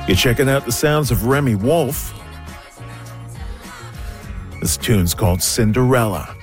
You're checking out the sounds of Remy Wolf. This tune's called Cinderella.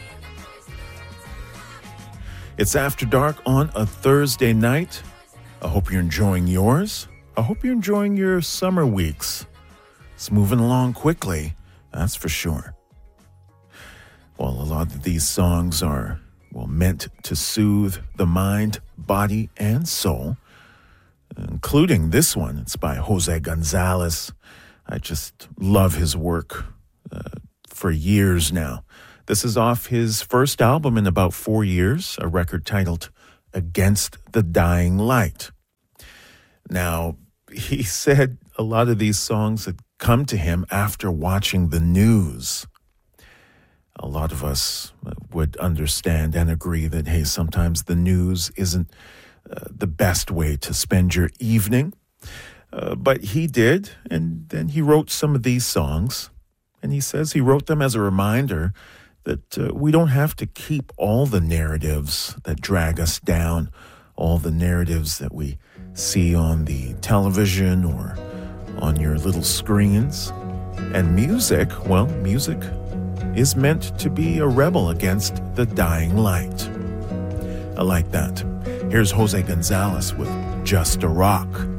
It's After Dark on a Thursday night. I hope you're enjoying yours. I hope you're enjoying your summer weeks. It's moving along quickly, that's for sure. Well, a lot of these songs are, meant to soothe the mind, body, and soul, including this one. It's by Jose Gonzalez. I just love his work for years now. This is off his first album in about 4 years, a record titled Against the Dying Light. Now, he said a lot of these songs had come to him after watching the news. A lot of us would understand and agree that, hey, sometimes the news isn't the best way to spend your evening. But he did, and then he wrote some of these songs. And he says he wrote them as a reminder that we don't have to keep all the narratives that drag us down, all the narratives that we see on the television or on your little screens. And music is meant to be a rebel against the dying light. I like that. Here's Jose Gonzalez with Just a Rock.